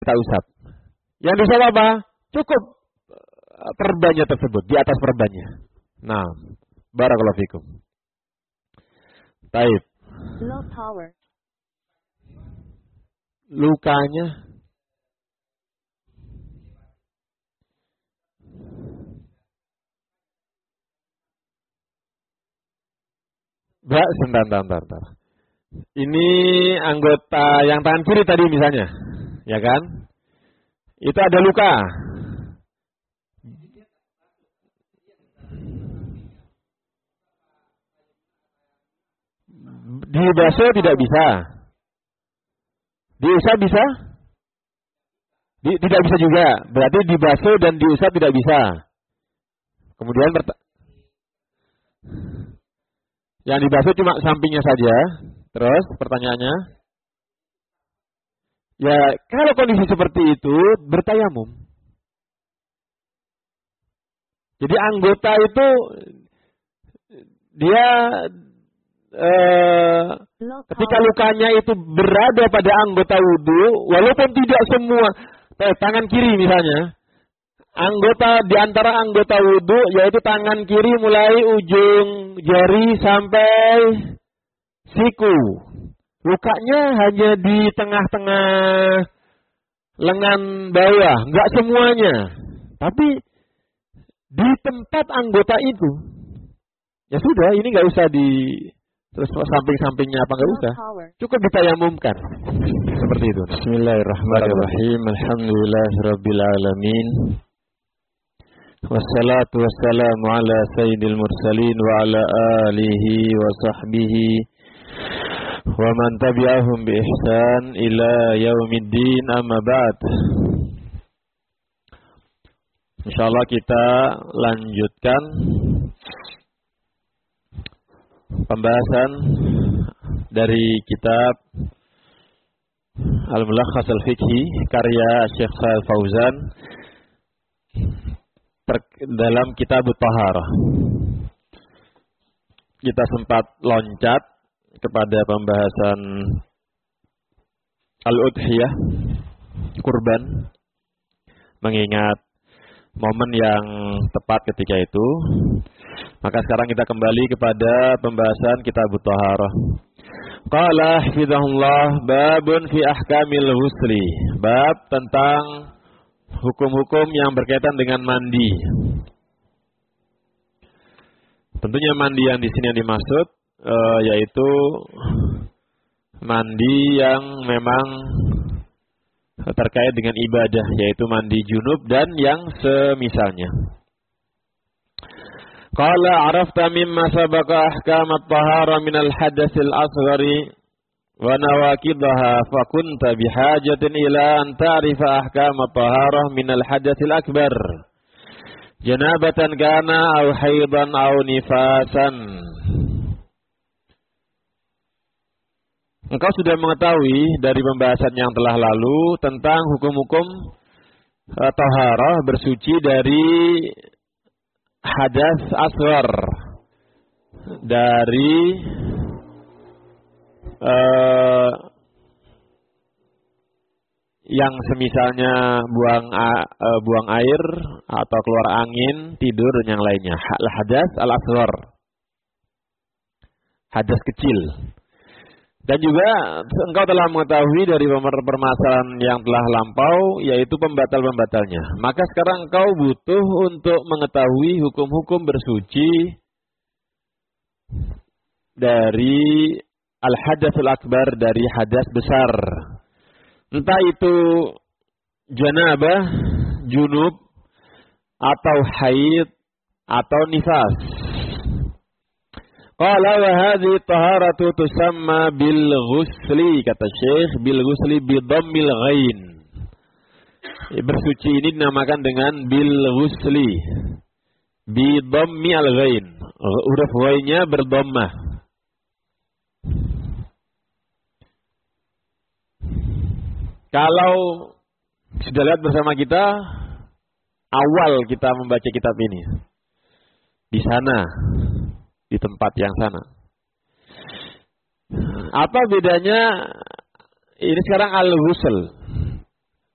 kita usap. Yang diusap apa? Cukup perbannya tersebut, di atas perbannya. Nah, barakallahu fikum. Taib. Low power. Lukanya sebentar. Ini anggota yang tangan kiri tadi misalnya, ya kan? Itu ada luka. Dibasuh tidak bisa. Diusap bisa? Tidak bisa juga. Berarti dibasuh dan diusap tidak bisa. Kemudian yang dibasuh cuma sampingnya saja. Terus pertanyaannya, ya kalau kondisi seperti itu bertayamum. Jadi anggota itu dia ketika lukanya itu berada pada anggota wudu, walaupun tidak semua tangan kiri misalnya, di antara anggota wudu yaitu tangan kiri mulai ujung jari sampai siku. Lukanya hanya di tengah-tengah lengan bawah, enggak semuanya. Tapi di tempat anggota itu, ya sudah, ini enggak usah terus samping-sampingnya apa enggak usah. Cukup ditayamumkan. Seperti itu. Bismillahirrahmanirrahim. Alhamdulillahirabbil alamin. Wassalatu wassalamu ala sayyidil mursalin wa ala alihi wa sahbihi wa man tabi'ahum bi ihsan ila yaumiddin, amma ba'd. Insyaallah kita lanjutkan pembahasan dari kitab Al-Mulakhas Al-Fiqhi karya Syekh Shalih Fauzan dalam kitab Taharah. Kita sempat loncat kepada pembahasan Al-Udhiyah, kurban, mengingat momen yang tepat ketika itu. Maka sekarang kita kembali kepada pembahasan kitab Taharah. Qala hafizahullah, babun fi ahkamil ghusli. Bab tentang hukum-hukum yang berkaitan dengan mandi. Tentunya mandi yang di sini yang dimaksud yaitu mandi yang memang terkait dengan ibadah, yaitu mandi junub dan yang semisalnya. Qala arafta mimma sabaqa ahkam at-tahara min al-hadath al-asghari wa nawaqidaha fa kunta bihajatin ila an ta'rifa ahkam at-tahara min al-hadath al-akbar janabatan kana aw haidan aw nifasan. Engkau sudah mengetahui dari pembahasan yang telah lalu tentang hukum-hukum taharah, bersuci dari hadas asghar, dari yang semisalnya buang air atau keluar angin, tidur dan yang lainnya. Hadas al-asghar, hadas kecil. Dan juga engkau telah mengetahui dari permasalahan yang telah lampau, yaitu pembatal-pembatalnya. Maka sekarang engkau butuh untuk mengetahui hukum-hukum bersuci dari al-hadatsul akbar, dari hadas besar. Entah itu janabah, junub, atau haid, atau nifas. Qala wa hadhihi taharatu tusamma bil ghusli, kata Syekh, bil ghusli bi dhammil ghain. Bersuci ini dinamakan dengan bil ghusli bi dhammi al ghain. Huruf ghainnya berdhammah. Kalau sudah lihat bersama kita awal kita membaca kitab ini, di sana, di tempat yang sana. Apa bedanya ini sekarang al-ghusl?